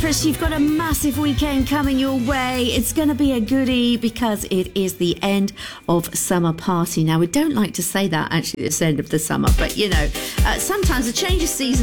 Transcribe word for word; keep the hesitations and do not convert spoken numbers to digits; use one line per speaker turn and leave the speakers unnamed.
breakfast, you've got a massive weekend coming your way. It's going to be a goodie because it is the end of summer party. Now, we don't like to say that, actually, it's the end of the summer, but, you know, uh, sometimes a change of season